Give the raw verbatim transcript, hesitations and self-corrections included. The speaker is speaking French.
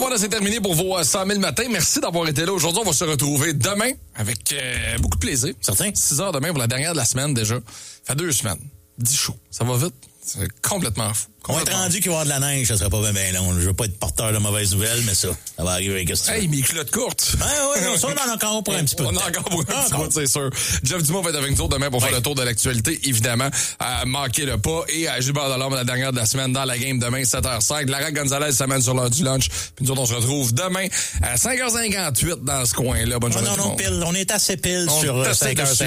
Voilà, c'est terminé pour vos cent mille matins. Merci d'avoir été là. Aujourd'hui, on va se retrouver demain avec euh, beaucoup de plaisir. Certain. six heures demain pour la dernière de la semaine déjà. Ça fait deux semaines. dix shows. Ça va vite. C'est complètement fou. On va être rendu qu'il va y avoir de la neige, ça sera pas bien, bien long. Je veux pas être porteur de mauvaises nouvelles, mais ça, ça va arriver avec ça. Hey, mes culottes courtes. Ah ouais, non, ça, on en a encore pour un petit peu. On en a encore pour un petit peu, c'est sûr. Jeff Dumont va être avec nous demain pour faire le tour de l'actualité, évidemment. Euh, manquez le pas. Et à Gilbert Delorme, la dernière de la semaine dans la game demain, sept heures cinq. Lara Gonzalez s'amène sur l'heure du lunch. Puis nous autres, on se retrouve demain à cinq heures cinquante-huit dans ce coin-là. Bonne Non, journée non, tout le non, monde. pile. On est assez pile On sur est assez cinq heures cinquante.